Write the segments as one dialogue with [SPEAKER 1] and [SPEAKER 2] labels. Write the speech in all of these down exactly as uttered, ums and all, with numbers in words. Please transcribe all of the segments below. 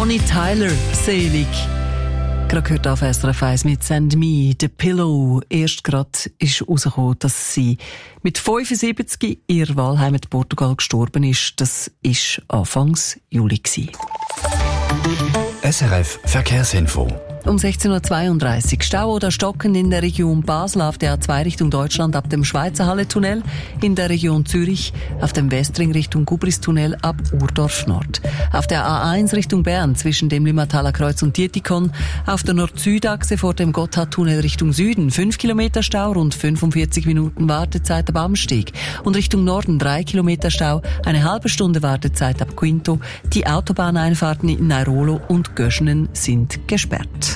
[SPEAKER 1] Bonnie Tyler, selig. Gerade gehört auf S R F eins mit «Send Me the Pillow». Erst gerade ist herausgekommen, dass sie mit fünfundsiebzig in ihrer Wahlheimat Portugal gestorben ist. Das war Anfangs Juli.
[SPEAKER 2] S R F Verkehrsinfo.
[SPEAKER 1] Um sechzehn Uhr zweiunddreißig. Stau oder stockend in der Region Basel auf der A zwei Richtung Deutschland ab dem Schweizer Halle-Tunnel, in der Region Zürich auf dem Westring Richtung Gubris-Tunnel ab Urdorf Nord. Auf der A eins Richtung Bern zwischen dem Limmathaler Kreuz und Dietikon, auf der Nord-Süd-Achse vor dem Gotthardtunnel Richtung Süden fünf Kilometer Stau, rund fünfundvierzig Minuten Wartezeit ab Amsteg. Und Richtung Norden drei Kilometer Stau, eine halbe Stunde Wartezeit ab Quinto. Die Autobahneinfahrten in Nairolo und Göschenen sind gesperrt.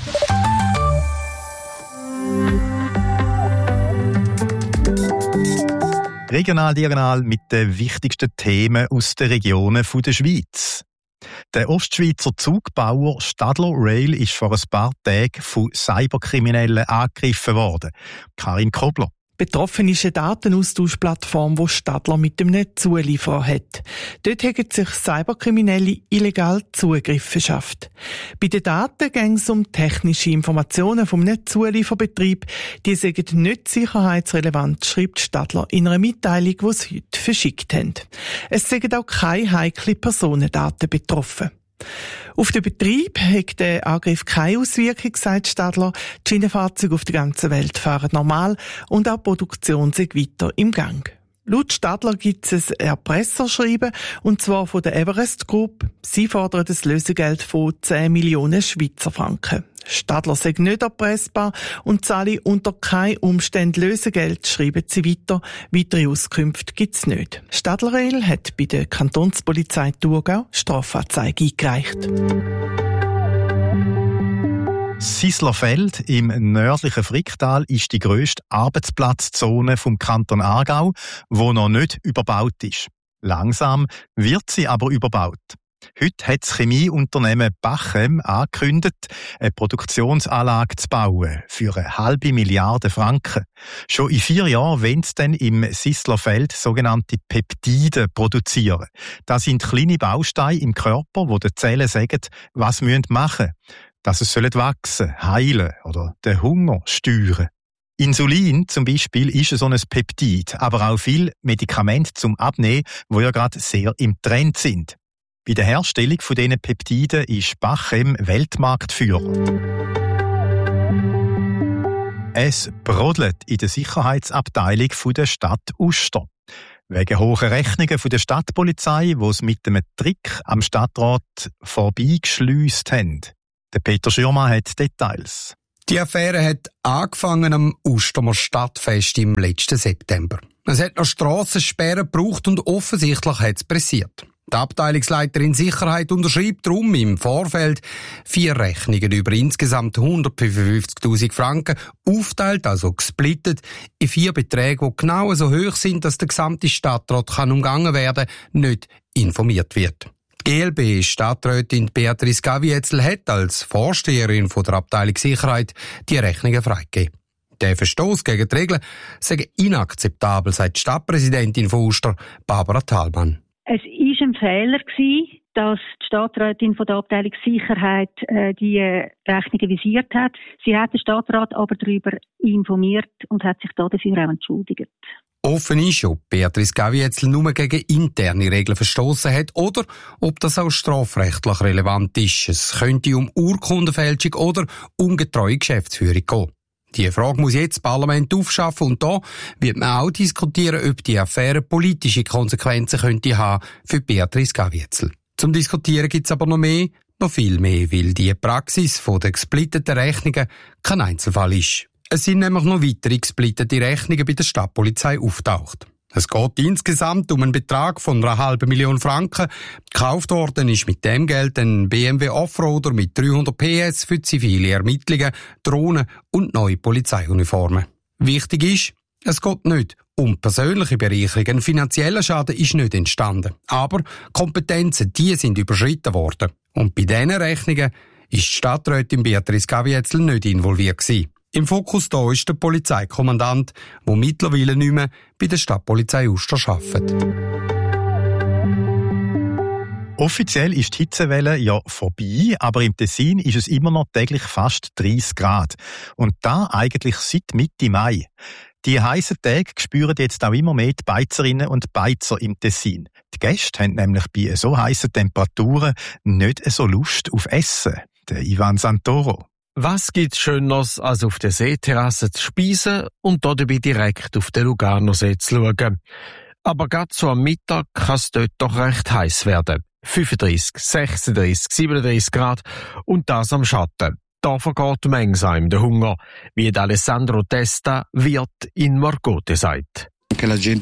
[SPEAKER 3] Regional Diagonal mit den wichtigsten Themen aus den Regionen der Schweiz. Der Ostschweizer Zugbauer Stadler Rail ist vor ein paar Tagen von Cyberkriminellen angegriffen worden. Karin Kobler.
[SPEAKER 4] Betroffen ist eine Datenaustauschplattform, die Stadler mit dem Netzulieferer hat. Dort haben sich Cyberkriminelle illegal Zugriff verschafft. Bei den Daten ging es um technische Informationen vom Netzulieferbetrieb. Die sind nicht sicherheitsrelevant, schreibt Stadler in einer Mitteilung, die sie heute verschickt haben. Es sind auch keine heiklen Personendaten betroffen. Auf den Betrieb hat der Angriff keine Auswirkung, sagt Stadler. Die Schienenfahrzeuge auf der ganzen Welt fahren normal und auch die Produktion ist weiter im Gang. Laut Stadler gibt es ein Erpresserschreiben, und zwar von der Everest Group. Sie fordern das Lösegeld von zehn Millionen Schweizer Franken. Stadler sei nicht erpressbar und zahle unter keinen Umständen Lösegeld, schreiben sie weiter. Weitere Auskünfte gibt es nicht. Stadler Rail hat bei der Kantonspolizei Thurgau Strafanzeige eingereicht.
[SPEAKER 3] Sislerfeld im nördlichen Fricktal ist die grösste Arbeitsplatzzone vom Kanton Aargau, wo noch nicht überbaut ist. Langsam wird sie aber überbaut. Heute hat das Chemieunternehmen Bachem angekündigt, eine Produktionsanlage zu bauen für eine halbe Milliarde Franken. Schon in vier Jahren wollen sie dann im Sislerfeld sogenannte Peptide produzieren. Das sind kleine Bausteine im Körper, die den Zellen sagen, was sie machen müssen. Dass es wachsen, heilen oder den Hunger steuern. Insulin zum Beispiel ist so ein Peptid, aber auch viele Medikamente zum Abnehmen, die ja gerade sehr im Trend sind. Bei der Herstellung von diesen Peptiden ist Bachem Weltmarktführer. Es brodelt in der Sicherheitsabteilung der Stadt Uster. Wegen hohen Rechnungen von der Stadtpolizei, die es mit einem Trick am Stadtrat vorbeigeschleust haben. Der Peter Schürmann hat Details.
[SPEAKER 5] Die Affäre hat angefangen am Ustermer Stadtfest im letzten September. Es hat noch Strassensperren gebraucht und offensichtlich hat es pressiert. Die Abteilungsleiterin Sicherheit unterschreibt darum im Vorfeld vier Rechnungen über insgesamt hundertfünfundfünfzigtausend Franken, aufteilt, also gesplittet, in vier Beträge, die genau so hoch sind, dass der gesamte Stadtrat kann umgangen werden, nicht informiert wird. Die G L B-Stadträtin Beatrice Gavietzel hat als Vorsteherin von der Abteilung Sicherheit die Rechnungen freigegeben. Der Verstoß gegen die Regeln sei inakzeptabel, sagt die Stadtpräsidentin von Uster, Barbara Thalmann.
[SPEAKER 6] Es war ein Fehler, dass die Stadträtin von der Abteilung Sicherheit äh, die Rechnungen visiert hat. Sie hat den Stadtrat aber darüber informiert und hat sich dafür auch entschuldigt.
[SPEAKER 5] Offen ist, ob Beatrice Gavietzel nur gegen interne Regeln verstoßen hat oder ob das auch strafrechtlich relevant ist. Es könnte um Urkundenfälschung oder ungetreue Geschäftsführung gehen. Die Frage muss jetzt das Parlament aufschaffen und da wird man auch diskutieren, ob die Affäre politische Konsequenzen könnte haben für Beatrice Gavietzel. Zum Diskutieren gibt es aber noch mehr, noch viel mehr, weil die Praxis von den gesplitteten Rechnungen kein Einzelfall ist. Es sind nämlich noch weitere gesplittete Rechnungen bei der Stadtpolizei auftaucht. Es geht insgesamt um einen Betrag von einer halben Million Franken. Gekauft worden ist mit dem Geld ein B M W Offroader mit dreihundert P S für zivile Ermittlungen, Drohnen und neue Polizeiuniformen. Wichtig ist, es geht nicht um persönliche Bereicherung. Ein finanzieller Schaden ist nicht entstanden. Aber Kompetenzen, die sind überschritten worden. Und bei diesen Rechnungen ist die Stadträtin Beatrice Gavietzel nicht involviert gewesen. Im Fokus da ist der Polizeikommandant, der mittlerweile nicht mehr bei der Stadtpolizei Uster arbeitet.
[SPEAKER 3] Offiziell ist die Hitzewelle ja vorbei, aber im Tessin ist es immer noch täglich fast dreißig Grad. Und da eigentlich seit Mitte Mai. Die heissen Tage spüren jetzt auch immer mehr die Beizerinnen und Beizer im Tessin. Die Gäste haben nämlich bei so heissen Temperaturen nicht so Lust auf Essen. Der Ivan Santoro.
[SPEAKER 2] Was gibt's Schöneres, als auf der Seeterrasse zu speisen und dabei direkt auf den Lugano-See zu schauen? Aber gerade so am Mittag kann es dort doch recht heiß werden. fünfunddreißig, sechsunddreißig, siebenunddreißig Grad und das am Schatten. Da vergeht langsam der Hunger, wie Alessandro Testa, Wirt in Marcote sagt. Die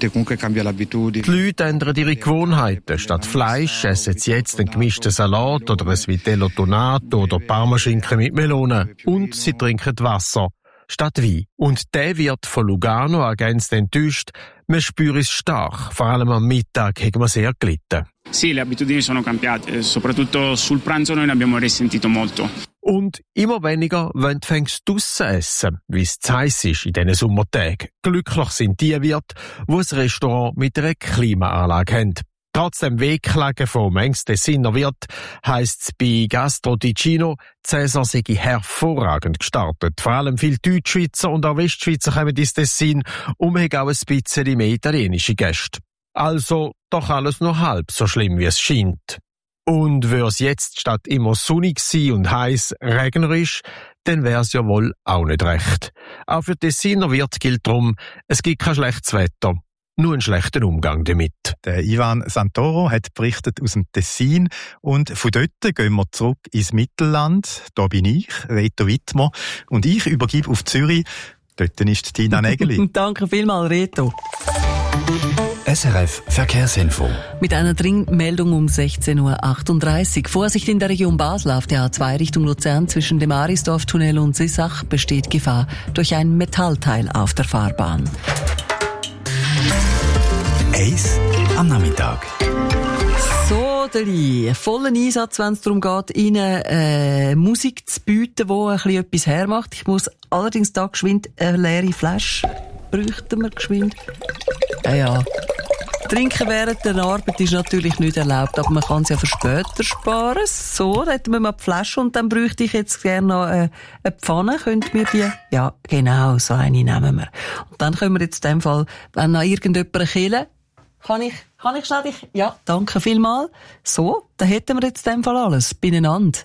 [SPEAKER 2] Leute ändern ihre Gewohnheiten. Statt Fleisch essen sie jetzt einen gemischten Salat oder ein Vitello Tonato oder Parmaschinken mit Melone. Und sie trinken Wasser statt Wein. Und der Wirt von Lugano ergänzt enttäuscht, man spürt es stark. Vor allem am Mittag haben wir sehr gelitten.
[SPEAKER 7] Sì, le abitudini sono cambiate, soprattutto sul pranzo noi ne abbiamo risentito molto.
[SPEAKER 2] Und immer weniger wollen fängst draussen essen, wie es zu heiss ist in diesen Sommertagen. Glücklich sind die Wirte, die ein Restaurant mit einer Klimaanlage haben. Trotz dem Wehklagen vom manchsten Tessiner Wirt heisst es bei Gastro Ticino, die Saison sei hervorragend gestartet. Vor allem viele Deutschschweizer und auch Westschweizer kommen ins Tessin und haben auch ein bisschen mehr italienische Gäste. Also doch alles nur halb so schlimm, wie es scheint. Und wäre es jetzt statt immer sonnig sein und heiß regnerisch, dann wäre es ja wohl auch nicht recht. Auch für Tessiner Wirt gilt darum, es gibt kein schlechtes Wetter, nur einen schlechten Umgang damit.
[SPEAKER 3] Der Ivan Santoro hat berichtet aus dem Tessin und von dort gehen wir zurück ins Mittelland. Da bin ich, Reto Wittmer, und ich übergebe auf Zürich. Dort ist Tina Nägeli.
[SPEAKER 1] Danke vielmals, Reto.
[SPEAKER 8] S R F Verkehrsinfo.
[SPEAKER 1] Mit einer Dringmeldung um sechzehn Uhr achtunddreißig. Vorsicht in der Region Basel auf der A zwei Richtung Luzern zwischen dem Arisdorf-Tunnel und Sissach besteht Gefahr durch ein Metallteil auf der Fahrbahn.
[SPEAKER 8] Eis am Nachmittag.
[SPEAKER 1] So, Deli, vollen Einsatz, wenn es darum geht, Ihnen äh, Musik zu bieten, die ein bisschen etwas hermacht. Ich muss allerdings da geschwind eine leere Flasche bräuchten wir geschwind. Ja, ja. Trinken während der Arbeit ist natürlich nicht erlaubt, aber man kann es ja für später sparen. So, da hätten wir mal die Flasche und dann bräuchte ich jetzt gerne noch äh, eine Pfanne. Könnt mir die? Ja, genau, so eine nehmen wir. Und dann können wir jetzt in dem Fall, wenn noch irgendjemand killen, kann ich, kann ich schnell dich? Ja, danke vielmals. So, dann hätten wir jetzt in dem Fall alles beieinander.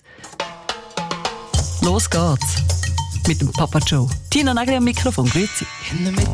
[SPEAKER 1] Los geht's. Mit dem Papa Joe. Tina Nägeli am Mikrofon, grüezi.